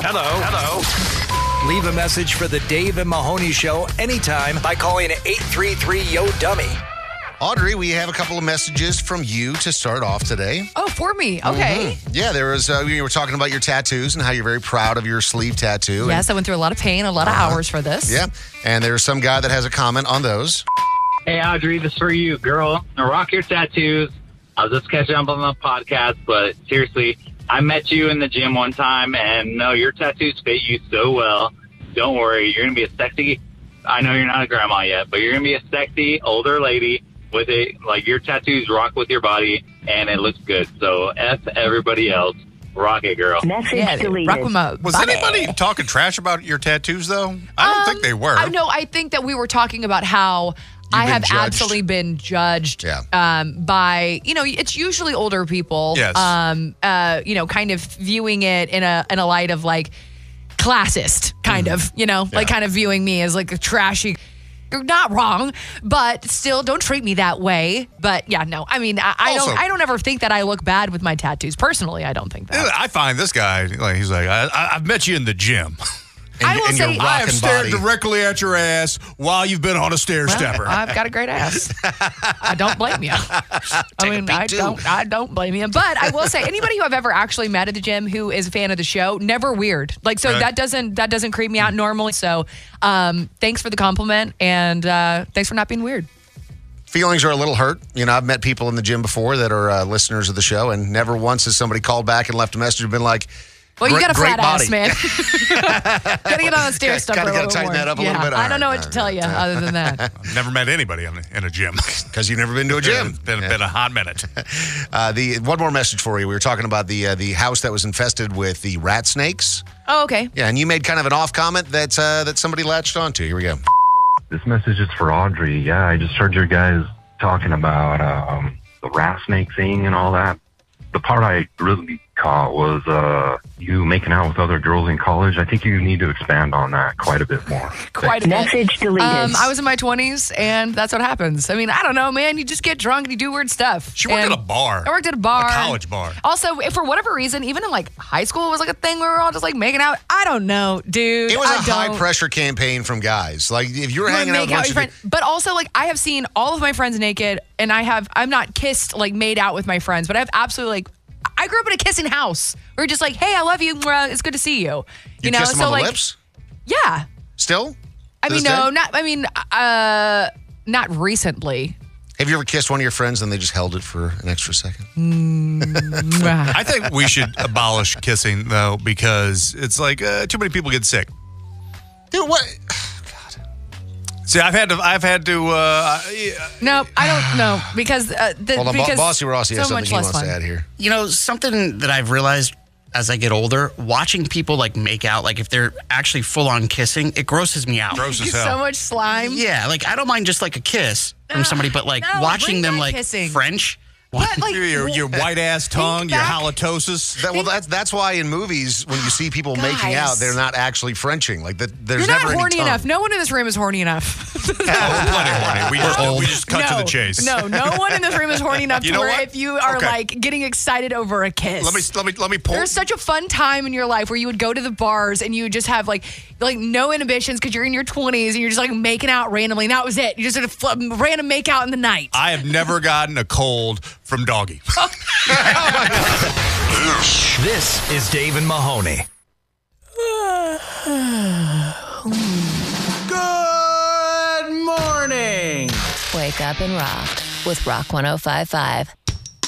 Hello. Leave a message for the Dave and Mahoney Show anytime by calling 833-YO-DUMMY. Audrey, we have a couple of messages from you to start off today. Oh, for me. Okay. Mm-hmm. Yeah, there was. You were talking about your tattoos and how you're very proud of your sleeve tattoo. Yes, I went through a lot of pain, a lot of hours for this. Yeah, and there's some guy that has a comment on those. Hey, Audrey, this is for you, girl. Rock your tattoos. I was just catching up on the podcast, but seriously, I met you in the gym one time, and no, your tattoos fit you so well. Don't worry, you're going to be a sexy, I know you're not a grandma yet, but you're going to be a sexy older lady with it. Like, your tattoos rock with your body, and it looks good. So, F everybody else. Rock it, girl. Message deleted. Rock with my Was body. anybody talking trash about your tattoos, though? I don't think they were. I think that we were talking about how I have judged. absolutely been judged Yeah. by, it's usually older people. Yes. Kind of viewing it in a light of like classist, kind of, like kind of viewing me as like a trashy. You're not wrong, but still don't treat me that way. But yeah, no, I mean, I don't ever think that I look bad with my tattoos. Personally, I don't think that. I find this guy, he's like, I've met you in the gym. I will say, I have stared directly at your ass while you've been on a stair stepper. I've got a great ass. I don't blame you. I don't blame you. But I will say, anybody who I've ever actually met at the gym who is a fan of the show, never weird. Like, so Right. that doesn't creep me out normally. So, thanks for the compliment, and thanks for not being weird. Feelings are a little hurt. I've met people in the gym before that are listeners of the show, and never once has somebody called back and left a message and been like, Well, you got a great flat ass, body. man. Gotta get on the stair stepper a Gotta little tighten more. that up a little bit. I don't know All what to tell you other than that. I've never met anybody in a gym. Because you've never been to a gym. It's been a hot minute. One more message for you. We were talking about the house that was infested with the rat snakes. Oh, okay. Yeah, and you made kind of an off comment that somebody latched onto. Here we go. This message is for Audrey. Yeah, I just heard you guys talking about the rat snake thing and all that. The part I really caught was you making out with other girls in college. I think you need to expand on that quite a bit more. Quite a bit. Message deleted. I was in my 20s, and that's what happens. I mean, I don't know, man. You just get drunk and you do weird stuff. She worked at a bar. I worked at a bar. A college bar. Also, if for whatever reason, even in like high school, it was like a thing where we were all just like making out. I don't know, dude. It was a high-pressure campaign from guys. Like, if you were hanging out with a bunch of people. But also, like, I have seen all of my friends naked, and I'm not kissed, like, made out with my friends, but I've absolutely, like, I grew up in a kissing house. We were just like, hey, I love you. It's good to see you. You know, kiss them so on the like, lips? Yeah. Still? I To mean, this no, day? not recently. Have you ever kissed one of your friends and they just held it for an extra second? I think we should abolish kissing, though, because it's like too many people get sick. Dude, what? See, I've had to. No, I don't know because Hold on, because Bossy Rossi has so something much he less wants fun. to add here. Something that I've realized as I get older, watching people like make out, like if they're actually full on kissing, it grosses me out. Gross as So hell. much slime. Yeah, like I don't mind just like a kiss from somebody, but like no, watching bring them back like kissing. French. But like Your white ass tongue, your back- halitosis. That's why in movies when you see people making Guys. out, they're not actually Frenching. Like there's You're not never any horny tongue. enough. No one in this room is horny enough. Plenty horny. We just cut to the chase. No one in this room is horny enough You to know where what? if you are Okay. like getting excited over a kiss. Let me pull. There's such a fun time in your life where you would go to the bars and you would just have like no inhibitions because you're in your 20s and you're just like making out randomly. And that was it. You just sort of random make out in the night. I have never gotten a cold from doggy. This is Dave and Mahoney. Good morning. Wake up and rock with Rock 105.5.